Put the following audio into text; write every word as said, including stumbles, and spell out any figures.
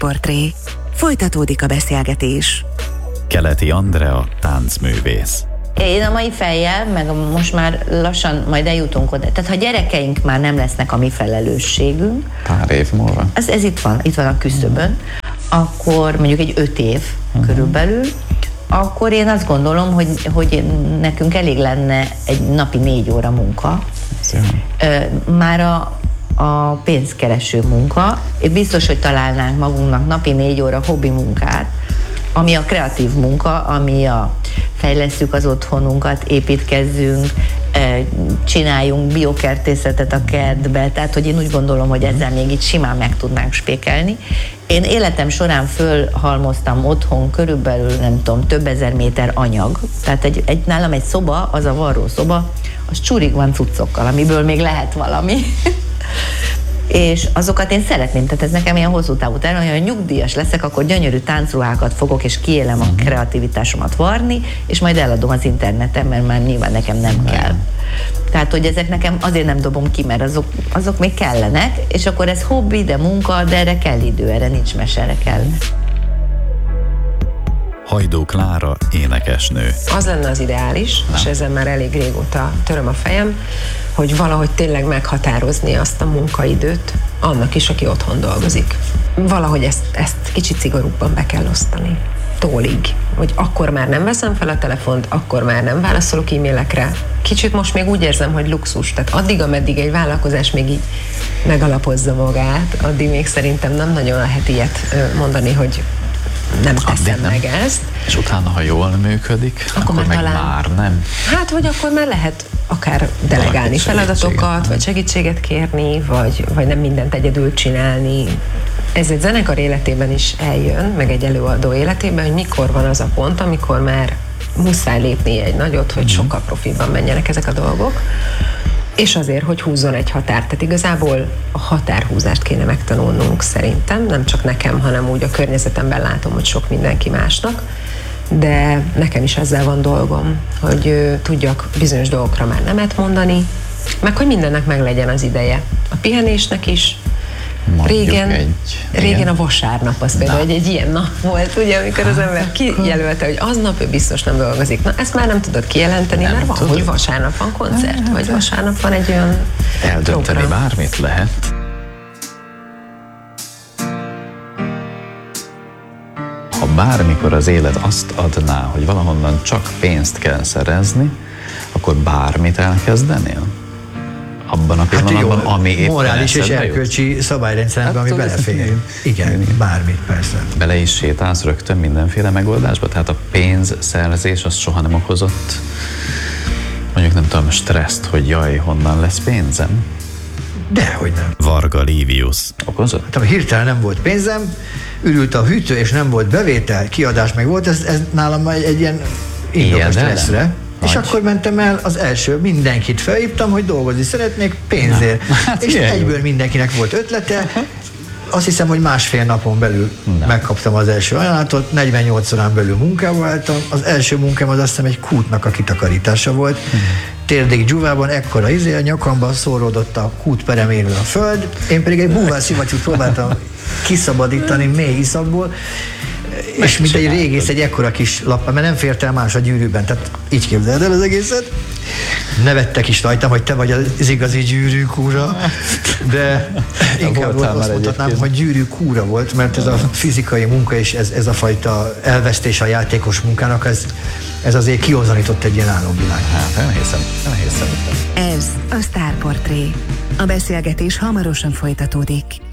Sztárportré. Folytatódik a beszélgetés. Keleti Andrea, táncművész. Én a mai fejjel, meg most már lassan majd eljutunk oda. Tehát ha gyerekeink már nem lesznek a mi felelősségünk. Pár év múlva. Ez, ez itt van, itt van a küszöbön. Akkor mondjuk egy öt év uh-huh. körülbelül, akkor én azt gondolom, hogy, hogy nekünk elég lenne egy napi négy óra munka. Már a, a pénzkereső munka. Én biztos, hogy találnánk magunknak napi négy óra hobbi munkát, ami a kreatív munka, ami a fejlesszük az otthonunkat, építkezzünk, csináljunk biokertészetet a kertbe, tehát hogy én úgy gondolom, hogy ezzel még így simán meg tudnánk spékelni. Én életem során fölhalmoztam otthon körülbelül, nem tudom, több ezer méter anyag, tehát egy, egy, nálam egy szoba, az a varró szoba, az csúrig van cuccokkal, amiből még lehet valami. És azokat én szeretném, tehát ez nekem ilyen hosszú távú terv, hogy ha nyugdíjas leszek, akkor gyönyörű táncruhákat fogok, és kiélem a kreativitásomat varni, és majd eladom az interneten, mert már nyilván nekem nem kell. Tehát, hogy ezek nekem azért nem dobom ki, mert azok, azok még kellenek, és akkor ez hobbi, de munka, de erre kell idő, erre nincs mese, erre kell. Hajdú Klára, énekesnő. Az lenne az ideális, Na. és ezen már elég régóta töröm a fejem, hogy valahogy tényleg meghatározni azt a munkaidőt annak is, aki otthon dolgozik. Valahogy ezt, ezt kicsit szigorúbban be kell osztani. Tólig, hogy akkor már nem veszem fel a telefont, akkor már nem válaszolok e-mailekre. Kicsit most még úgy érzem, hogy luxus, tehát addig, ameddig egy vállalkozás még így megalapozza magát, addig még szerintem nem nagyon lehet ilyet mondani, hogy nem teszem nem. meg ezt. És utána, ha jól működik, akkor, akkor meg talán, már nem. Hát, vagy akkor már lehet akár delegálni feladatokat, vagy segítséget kérni, vagy, vagy nem mindent egyedül csinálni. Ez egy zenekar életében is eljön, meg egy előadó életében, hogy mikor van az a pont, amikor már muszáj lépni egy nagyot, hogy sokkal profibban menjenek ezek a dolgok. És azért, hogy húzzon egy határt. Tehát igazából a határhúzást kéne megtanulnunk szerintem, nem csak nekem, hanem úgy a környezetemben látom, hogy sok mindenki másnak, de nekem is ezzel van dolgom, hogy ö, tudjak bizonyos dolgokra már nemet mondani, meg hogy mindennek meg legyen az ideje. A pihenésnek is. Régen, egy, régen a vasárnap az például, hogy egy ilyen nap volt, ugye, amikor az ember kijelölte, hogy aznap ő biztos nem dolgozik. Na, ezt már nem tudod kijelenteni, nem mert van, tudod. Hogy vasárnap van koncert, vagy vasárnap van egy olyan Eldönteni program. Bármit lehet. Ha bármikor az élet azt adná, hogy valahonnan csak pénzt kell szerezni, akkor bármit elkezdenél? Abban a pillanatban, hát jó, ami éppen morális és erkölcsi szabályrendszerben, hát, ami belefér. Igen, igen, bármit persze. Bele is sétálsz rögtön mindenféle megoldásba, tehát a pénzszerzés az soha nem okozott, mondjuk nem tudom, stresszt, hogy jaj, honnan lesz pénzem? Dehogy nem. Varga Livius. Okozott? Hát, hirtelen nem volt pénzem, ürült a hűtő, és nem volt bevétel, kiadás meg volt, ez, ez nálam egy, egy ilyen indok a stresszre. És Nagy. Akkor mentem el az első, mindenkit felhívtam, hogy dolgozni szeretnék pénzért. Hát és egyből jó. Mindenkinek volt ötlete. Azt hiszem, hogy másfél napon belül Na. megkaptam az első ajánlatot, negyvennyolc órán belül munkába álltam. Az első munkám az azt hiszem egy kútnak a kitakarítása volt. Hmm. Térdig dzsúvában ekkora izé, a nyakamban szóródott a kútperemérül a föld. Én pedig egy búvárszivattyút próbáltam kiszabadítani mély iszapból. És mint egy régész, egy ekkora kis lappal, mert nem fért el más a gyűrűben, tehát így képzeld el az egészet. Nevettek is rajtam, hogy te vagy az igazi gyűrűkúra, de inkább azt mondhatnám, hogy gyűrűkúra volt, mert ez a fizikai munka és ez, ez a fajta elvesztés a játékos munkának, ez, ez azért kihozanított egy ilyen álomvilág. Hát nem hiszem, nem hiszem. Ez a Sztárportré. A beszélgetés hamarosan folytatódik.